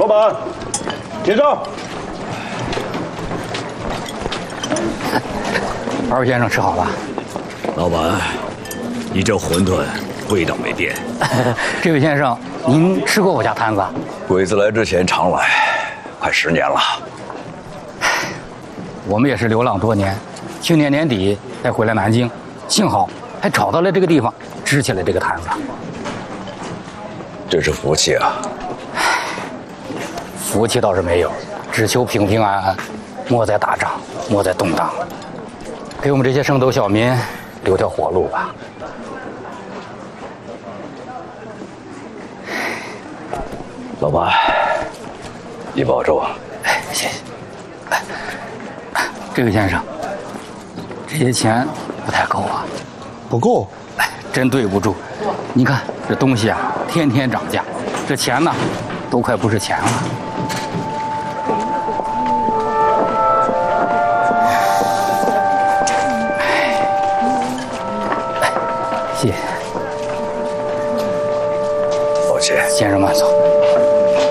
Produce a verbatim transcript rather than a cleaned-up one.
老板，结账。 二位先生吃好了。 老板，你这馄饨味道没变。 这位先生，您吃过我家摊子？ 鬼子来之前常来，快十年了。 我们也是流浪多年，去年年底才回来南京，幸好还找到了这个地方，支起了这个摊子。 这是福气啊！ 福气倒是没有，只求平平安安，莫再打仗，莫再动荡，给我们这些升斗小民留条活路吧。 老板，你保重。 哎，谢谢。哎，这位先生，这些钱不太够啊。 不够？ 哎，真对不住。你看这东西啊，天天涨价，这钱呢，都快不是钱了。谢谢。 抱歉， 先生慢走。